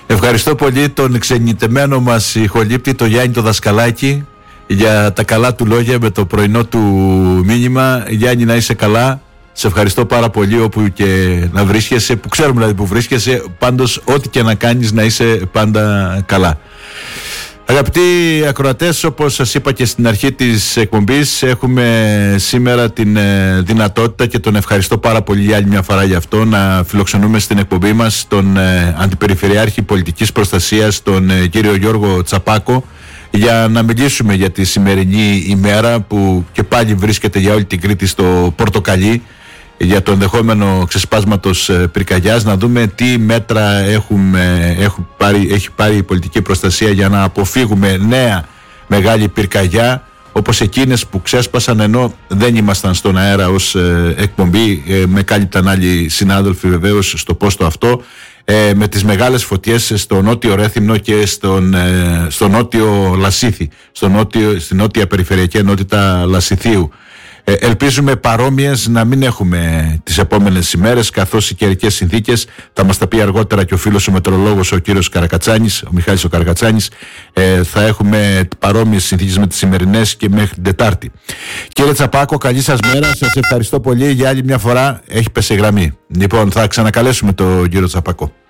Ευχαριστώ πολύ τον ξενιτεμένο μας ηχολήπτη, το Γιάννη το Δασκαλάκη, για τα καλά του λόγια με το πρωινό του μήνυμα. Γιάννη, να είσαι καλά. Σε ευχαριστώ πάρα πολύ όπου και να βρίσκεσαι, που ξέρουμε δηλαδή που βρίσκεσαι. Πάντως ό,τι και να κάνεις, να είσαι πάντα καλά. Αγαπητοί ακροατές, όπως σας είπα και στην αρχή της εκπομπής, έχουμε σήμερα την δυνατότητα, και τον ευχαριστώ πάρα πολύ για άλλη μια φορά γι' αυτό, να φιλοξενούμε στην εκπομπή μας τον Αντιπεριφερειάρχη Πολιτικής Προστασίας, τον κύριο Γιώργο Τσαπάκο, για να μιλήσουμε για τη σημερινή ημέρα που και πάλι βρίσκεται για όλη την Κρήτη στο πορτοκαλί, για το ενδεχόμενο ξεσπάσματος πυρκαγιάς, να δούμε τι μέτρα έχει πάρει η πολιτική προστασία για να αποφύγουμε νέα μεγάλη πυρκαγιά, όπως εκείνες που ξέσπασαν ενώ δεν ήμασταν στον αέρα ως εκπομπή. Με κάλυπταν άλλοι συνάδελφοι βεβαίως στο πόστο αυτό, με τις μεγάλες φωτιές στο νότιο Ρέθυμνο και στο νότιο Λασίθι, στην νότια περιφερειακή ενότητα Λασιθίου. Ελπίζουμε παρόμοιες να μην έχουμε τις επόμενες ημέρες, καθώς οι καιρικές συνθήκες, θα μας τα πει αργότερα και ο φίλος ο μετεωρολόγος ο κύριος Καρακατσάνης, ο Μιχάλης ο Καρακατσάνης, θα έχουμε παρόμοιες συνθήκες με τις σημερινές και μέχρι την Τετάρτη. Κύριε Τσαπάκο, καλή σας μέρα, σας ευχαριστώ πολύ για άλλη μια φορά. Έχει πέσει η γραμμή. Λοιπόν, θα ξανακαλέσουμε τον κύριο Τσαπάκο.